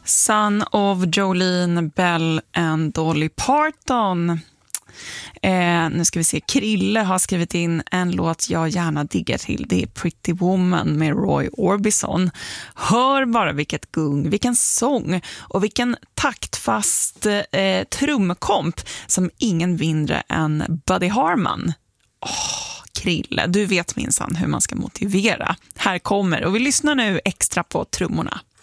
Son of Jolene Bell and Dolly Parton. Nu ska vi se, Krille har skrivit in en låt jag gärna diggar till. Det är Pretty Woman med Roy Orbison. Hör bara vilket gung, vilken sång och vilken taktfast trumkomp som ingen mindre än Buddy Harman. Krille, du vet minsann hur man ska motivera. Här kommer, och vi lyssnar nu extra på trummorna.